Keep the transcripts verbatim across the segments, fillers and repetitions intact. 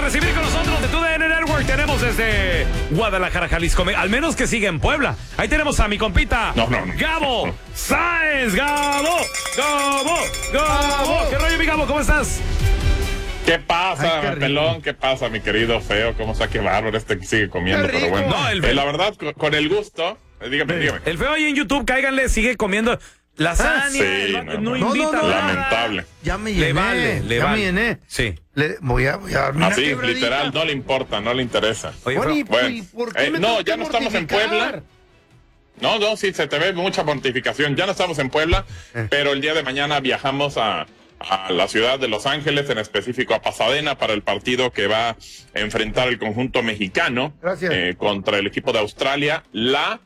recibir con nosotros de T U D N Network. Tenemos desde Guadalajara, Jalisco. Al menos que sigue en Puebla. Ahí tenemos a mi compita, no, no, no. Gabo Sáenz. Gabo, Gabo, Gabo. ¿Qué rollo, mi Gabo? ¿Cómo estás? ¿Qué pasa, Ay, qué pelón? ¿Qué pasa, mi querido feo? ¿Cómo está? Qué bárbaro este que sigue comiendo, pero bueno. No, el eh, la verdad, con, con el gusto, eh, dígame, el, dígame. El feo ahí en YouTube, cáiganle, sigue comiendo lasaña. Sí, no, no, no no, invita no, no, nada. lamentable. Ya me llené. Le vale, le ya vale. me llené. Sí. Le, voy a, voy a dar una Así, quebradita. literal, no le importa, no le interesa. Oye, Bueno, feo, ¿y, bueno, y por qué eh, me no, tengo ya que no estamos en mortificar? Puebla. No, no, sí, se te ve mucha mortificación. Ya no estamos en Puebla, Eh. pero el día de mañana viajamos a, a la ciudad de Los Ángeles, en específico a Pasadena, para el partido que va a enfrentar el conjunto mexicano eh, contra el equipo de Australia. La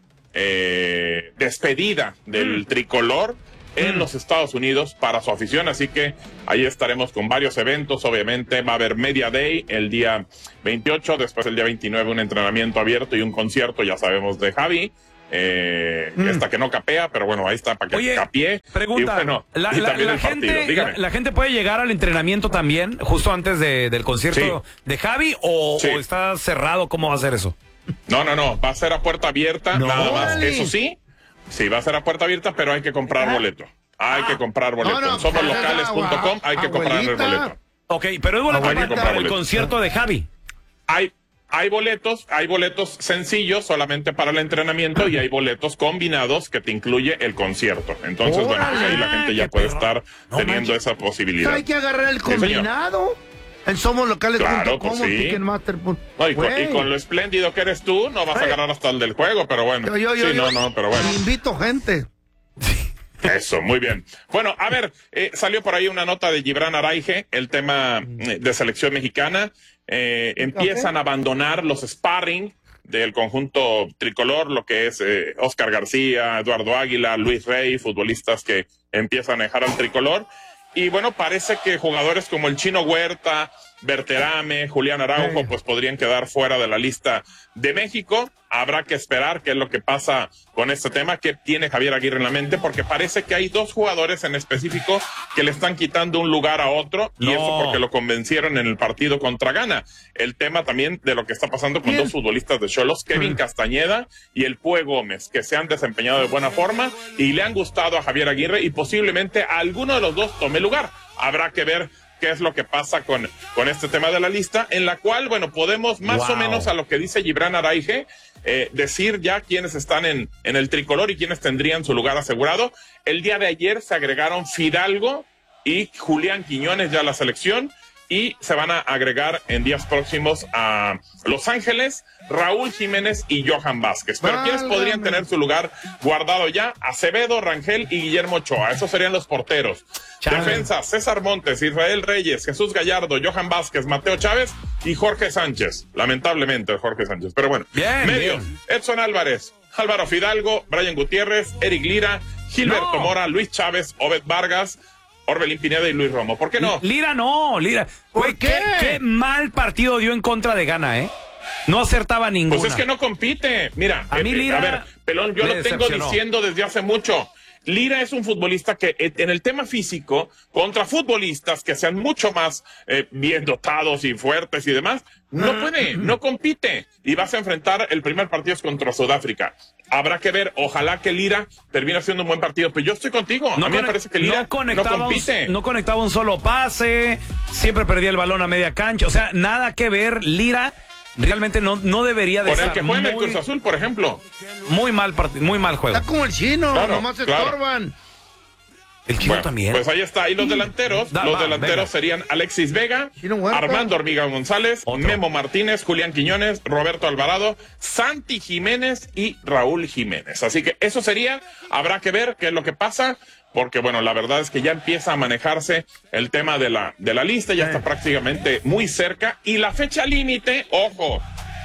eh, despedida del mm. tricolor en mm. los Estados Unidos para su afición, así que ahí estaremos con varios eventos. Obviamente va a haber Media Day el día veintiocho, después el día veintinueve un entrenamiento abierto y un concierto, ya sabemos, de Javi. Eh, mm. Esta que no capea, pero bueno, ahí está para que Oye, capie. Pregunta, y bueno, la, y la, también la el gente, partido. la, la gente puede llegar al entrenamiento también, justo antes de, del concierto sí. de Javi, o, sí. o está cerrado. ¿Cómo va a ser eso? No, no, no, va a ser a puerta abierta, no, nada más. Dale. Eso sí, sí, va a ser a puerta abierta, pero hay que comprar ¿Ah? boleto. Hay ah. que comprar boleto. No, no, en somos locales punto com hay que comprar el boleto. Ok, pero es boleto para, para el concierto de Javi. Hay Hay boletos, hay boletos sencillos solamente para el entrenamiento y hay boletos combinados que te incluye el concierto. Entonces, ¡oh, bueno, pues ahí la gente ya puede perro. estar no teniendo manches. esa posibilidad. Hay que agarrar el combinado. Sí, en somos locales punto com, claro, pues sí. Ticketmaster. No, y, con, y con lo espléndido que eres tú, no vas Ay. a agarrar hasta el del juego, pero bueno. Yo, yo, yo, sí, yo, no, no, pero bueno. Invito gente. Eso, muy bien. Bueno, a ver, eh, salió por ahí una nota de Gibran Araige, el tema eh, de selección mexicana. Eh, empiezan a abandonar los sparring del conjunto tricolor, lo que es eh, Oscar García, Eduardo Águila, Luis Rey, futbolistas que empiezan a dejar al tricolor. Y bueno, parece que jugadores como el Chino Huerta, Berterame, Julián Araujo, sí. pues podrían quedar fuera de la lista de México. Habrá que esperar qué es lo que pasa con este tema que tiene Javier Aguirre en la mente, porque parece que hay dos jugadores en específico que le están quitando un lugar a otro, y no. eso porque lo convencieron en el partido contra Ghana. El tema también de lo que está pasando con Bien. dos futbolistas de Xolos, Kevin Castañeda y el Pue Gómez, que se han desempeñado de buena forma y le han gustado a Javier Aguirre, y posiblemente a alguno de los dos tome lugar. Habrá que ver qué es lo que pasa con, con este tema de la lista, en la cual, bueno, podemos más wow. o menos a lo que dice Gibran Araige, eh, decir ya quiénes están en, en el tricolor y quiénes tendrían su lugar asegurado. El día de ayer se agregaron Fidalgo y Julián Quiñones ya a la selección, y se van a agregar en días próximos a Los Ángeles, Raúl Jiménez y Johan Vázquez. Pero Válgame. ¿quiénes podrían tener su lugar guardado ya? Acevedo, Rangel y Guillermo Ochoa. Esos serían los porteros. Chale. Defensa, César Montes, Israel Reyes, Jesús Gallardo, Johan Vázquez, Mateo Chávez y Jorge Sánchez. Lamentablemente Jorge Sánchez, pero bueno. Bien, Medios, bien. Edson Álvarez, Álvaro Fidalgo, Brian Gutiérrez, Eric Lira, Gilberto no. Mora, Luis Chávez, Obed Vargas, Orbelín Pineda y Luis Romo. ¿Por qué no? Lira no, Lira. ¿Por qué? qué? Qué mal partido dio en contra de Ghana, ¿eh? No acertaba ninguna. Pues es que no compite. Mira, a eh, mí Lira, a ver, Pelón, yo lo tengo diciendo desde hace mucho. Lira es un futbolista que en el tema físico, contra futbolistas que sean mucho más eh, bien dotados y fuertes y demás, no puede, no compite. Y vas a enfrentar, el primer partido es contra Sudáfrica. Habrá que ver, ojalá que Lira termine haciendo un buen partido, pero yo estoy contigo. No a mí me parece que Lira no, no compite. Un, no conectaba un solo pase, siempre perdía el balón a media cancha, o sea, nada que ver. Lira realmente no, no debería de Con estar. el que juega en el Cruz Azul, por ejemplo. Muy mal partido, muy mal juego. Está como el chino, claro, nomás se claro. estorban. El chino bueno, también. Pues ahí está. Y los delanteros, da, los va, delanteros venga. serían Alexis Vega, Armando Hormiga González, Otro. Memo Martínez, Julián Quiñones, Roberto Alvarado, Santi Jiménez y Raúl Jiménez. Así que eso sería, habrá que ver qué es lo que pasa, porque bueno, la verdad es que ya empieza a manejarse el tema de la, de la lista, ya sí. está prácticamente muy cerca, y la fecha límite, ojo,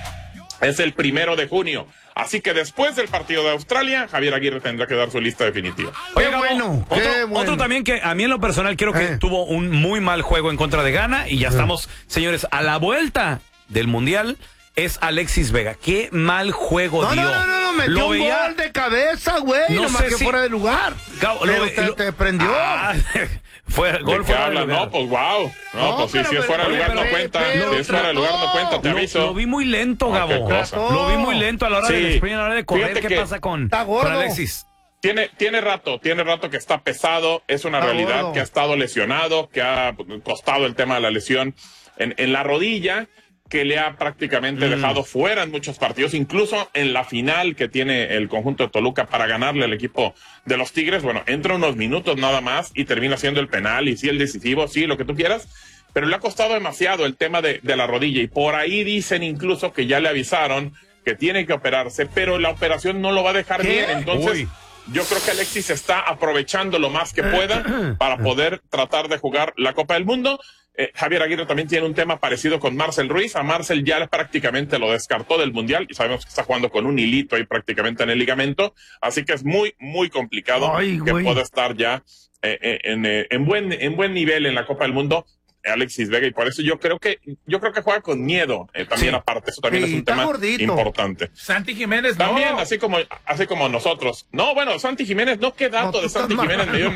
es el primero de junio. Así que después del partido de Australia, Javier Aguirre tendrá que dar su lista definitiva. Oye, Gabo, bueno, otro, bueno. otro también que a mí en lo personal creo que eh. tuvo un muy mal juego en contra de Ghana, y ya eh. estamos, señores, a la vuelta del Mundial, es Alexis Vega. Qué mal juego no, dio. No, no, no, no, metió lo un veía... gol de cabeza, güey, no nomás que si... fuera de lugar. Gabo, Pero lo... te, lo... te prendió. Ah, Fue gol fuera de lugar. No, pues wow. No, no pues sí, si es fuera de lugar no cuenta. Si es fuera de lugar no cuenta, te aviso. Lo, lo vi muy lento, Gabo. Lo vi muy lento a la hora sí. del sprint, a la hora de correr. ¿Qué pasa con, con Alexis? Tiene, tiene rato, tiene rato que está pesado, es una está realidad gordo. Que ha estado lesionado, que ha costado el tema de la lesión en, en la rodilla, que le ha prácticamente mm. dejado fuera en muchos partidos, incluso en la final que tiene el conjunto de Toluca para ganarle al equipo de los Tigres. Bueno, entra unos minutos nada más y termina siendo el penal y sí el decisivo, sí, lo que tú quieras, pero le ha costado demasiado el tema de, de la rodilla y por ahí dicen incluso que ya le avisaron que tiene que operarse, pero la operación no lo va a dejar ¿Qué? bien, entonces... Uy. Yo creo que Alexis está aprovechando lo más que pueda para poder tratar de jugar la Copa del Mundo. Eh, Javier Aguirre también tiene un tema parecido con Marcel Ruiz. A Marcel ya prácticamente lo descartó del Mundial y sabemos que está jugando con un hilito ahí prácticamente en el ligamento. Así que es muy, muy complicado Ay, que pueda estar ya eh, eh, en, eh, en, buen, en buen nivel en la Copa del Mundo Alexis Vega, y por eso yo creo que yo creo que juega con miedo eh, también sí. aparte, eso también sí, es un tema gordito. importante. Santi Jiménez también, no. así como así como nosotros. No, bueno, Santi Jiménez, no, qué dato no, de Santi Jiménez me dio